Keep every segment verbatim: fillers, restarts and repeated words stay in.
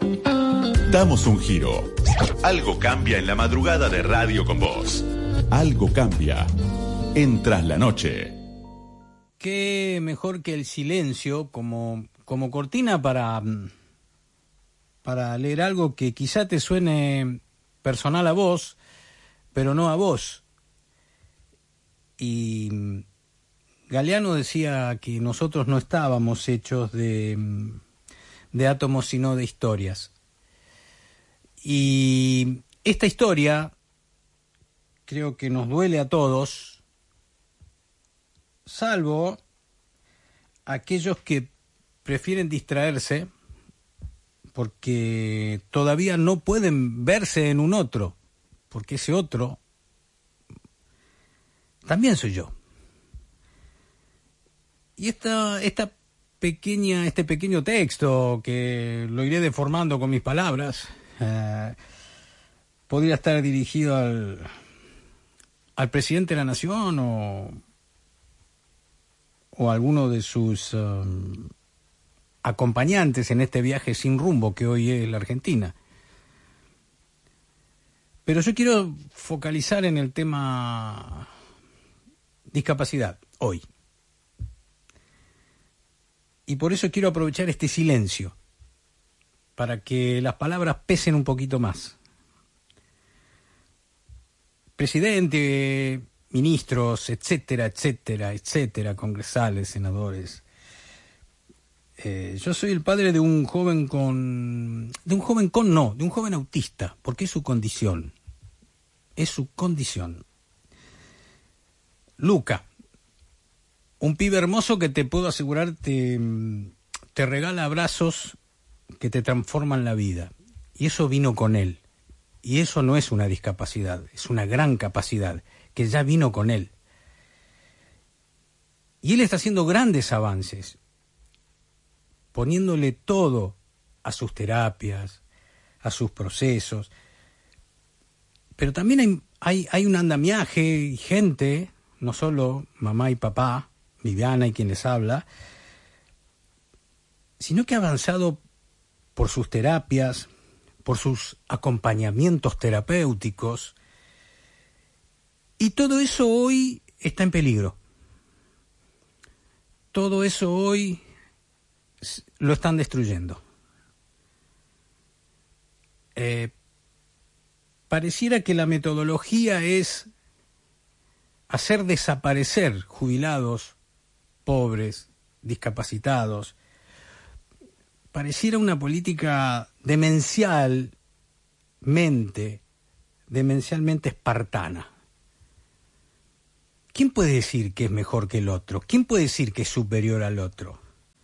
Damos un giro. Algo cambia en la madrugada de Radio con Vos. Algo cambia en Tras la Noche. Qué mejor que el silencio como, como cortina para, para leer algo que quizá te suene personal a vos, pero no a vos. Y Galeano decía que nosotros no estábamos hechos de, de átomos, sino de historias. Y esta historia creo que nos duele a todos, salvo aquellos que prefieren distraerse porque todavía no pueden verse en un otro, porque ese otro también soy yo. Y esta, esta pequeña, este pequeño texto, que lo iré deformando con mis palabras, eh, podría estar dirigido al, al presidente de la Nación o, o a alguno de sus um, acompañantes en este viaje sin rumbo que hoy es la Argentina. Pero yo quiero focalizar en el tema discapacidad hoy. Y por eso quiero aprovechar este silencio, para que las palabras pesen un poquito más. Presidente, ministros, etcétera, etcétera, etcétera, congresales, senadores. Eh, yo soy el padre de un joven con... De un joven con no, de un joven autista, porque es su condición. Es su condición. Luca. Un pibe hermoso que te puedo asegurar te, te regala abrazos que te transforman la vida. Y eso vino con él. Y eso no es una discapacidad, es una gran capacidad que ya vino con él. Y él está haciendo grandes avances, poniéndole todo a sus terapias, a sus procesos. Pero también hay, hay, hay un andamiaje y gente, no solo mamá y papá, Viviana y quien les habla, sino que ha avanzado por sus terapias, por sus acompañamientos terapéuticos, y todo eso hoy está en peligro. Todo eso hoy lo están destruyendo. Eh, pareciera que la metodología es hacer desaparecer jubilados, pobres, discapacitados. Pareciera una política demencialmente, demencialmente espartana. ¿Quién puede decir que es mejor que el otro? ¿Quién puede decir que es superior al otro?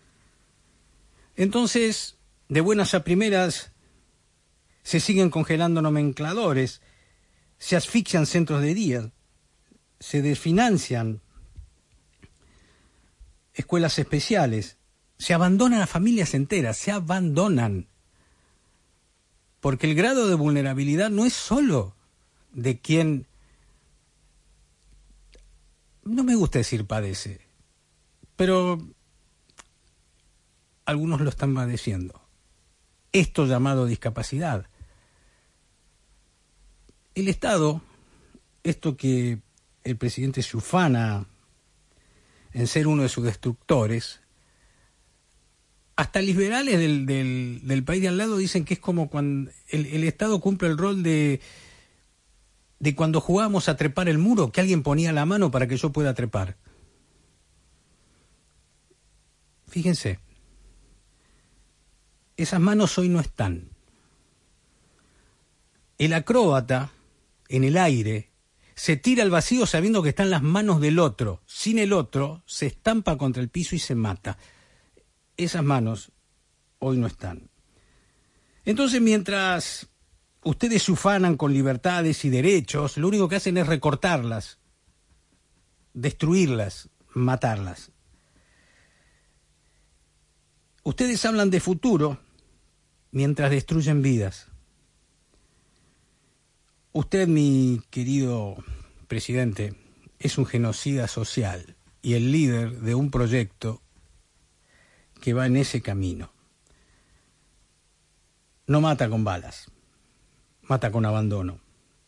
Entonces, de buenas a primeras, se siguen congelando nomencladores, se asfixian centros de día, se desfinancian escuelas especiales, se abandonan a familias enteras, se abandonan. Porque el grado de vulnerabilidad no es solo de quien, no me gusta decir padece, pero algunos lo están padeciendo. Esto llamado discapacidad. El Estado, esto que el presidente se ufana en ser uno de sus destructores, hasta liberales del, del, del país de al lado dicen que es como cuando el, el Estado cumple el rol de, de cuando jugábamos a trepar el muro, que alguien ponía la mano para que yo pueda trepar. Fíjense, esas manos hoy no están. El acróbata, en el aire, se tira al vacío sabiendo que están las manos del otro. Sin el otro, se estampa contra el piso y se mata. Esas manos hoy no están. Entonces, mientras ustedes se ufanan con libertades y derechos, lo único que hacen es recortarlas, destruirlas, matarlas. Ustedes hablan de futuro mientras destruyen vidas. Usted, mi querido presidente, es un genocida social y el líder de un proyecto que va en ese camino. no mata con balas, mata con abandono.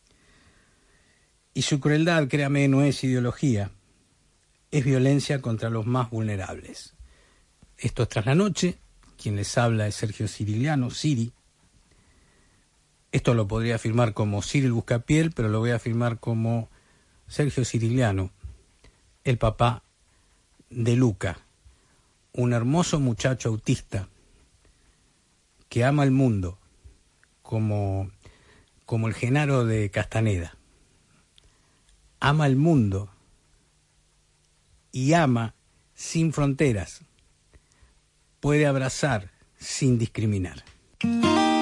Y su crueldad, créame, no es ideología, es violencia contra los más vulnerables. Esto es Tras la Noche, quien les habla es Sergio Cirigliano, Siri. Esto lo podría afirmar como Cyril Buscapiel, pero lo voy a afirmar como Sergio Cirigliano, el papá de Luca, un hermoso muchacho autista que ama el mundo como, como el Genaro de Castaneda. Ama el mundo y ama sin fronteras. Puede abrazar sin discriminar.